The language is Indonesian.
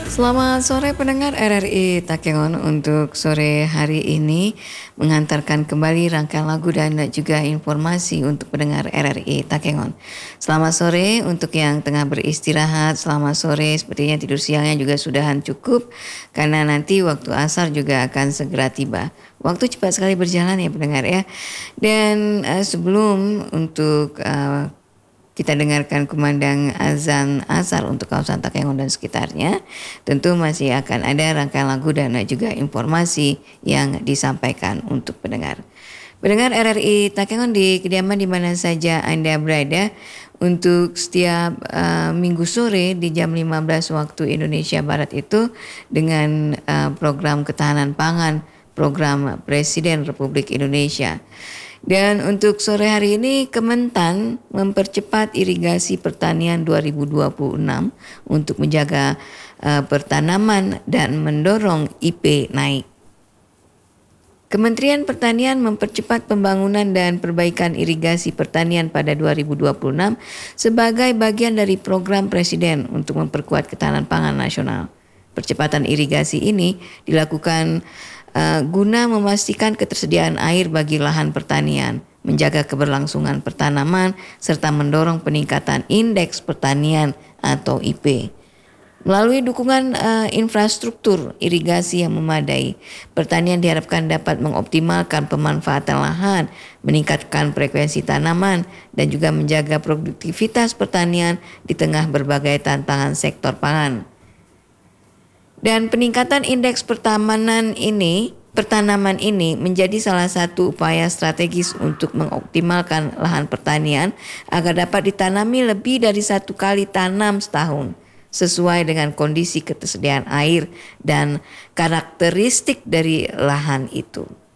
Selamat sore pendengar RRI Takengon. Untuk sore hari ini mengantarkan kembali rangkaian lagu dan juga informasi untuk pendengar RRI Takengon. Selamat sore untuk yang tengah beristirahat. Selamat sore, sepertinya tidur siangnya juga sudahan cukup karena nanti waktu asar juga akan segera tiba. Waktu cepat sekali berjalan ya pendengar ya. Dan sebelum untuk kita dengarkan kumandang azan asar untuk kawasan Takengon dan sekitarnya. Tentu masih akan ada rangkaian lagu dan juga informasi yang disampaikan untuk pendengar. Pendengar RRI Takengon di kediaman di mana saja Anda berada, untuk setiap minggu sore di jam 15 waktu Indonesia Barat itu dengan program ketahanan pangan, program Presiden Republik Indonesia. Dan untuk sore hari ini Kementan mempercepat irigasi pertanian 2026 untuk menjaga pertanaman dan mendorong IP naik. Kementerian Pertanian mempercepat pembangunan dan perbaikan irigasi pertanian pada 2026 sebagai bagian dari program Presiden untuk memperkuat ketahanan pangan nasional. Percepatan irigasi ini dilakukan guna memastikan ketersediaan air bagi lahan pertanian, menjaga keberlangsungan pertanaman, serta mendorong peningkatan indeks pertanian atau IP. Melalui dukungan infrastruktur irigasi yang memadai, pertanian diharapkan dapat mengoptimalkan pemanfaatan lahan, meningkatkan frekuensi tanaman, dan juga menjaga produktivitas pertanian di tengah berbagai tantangan sektor pangan. Dan peningkatan indeks pertanaman ini menjadi salah satu upaya strategis untuk mengoptimalkan lahan pertanian agar dapat ditanami lebih dari satu kali tanam setahun sesuai dengan kondisi ketersediaan air dan karakteristik dari lahan itu.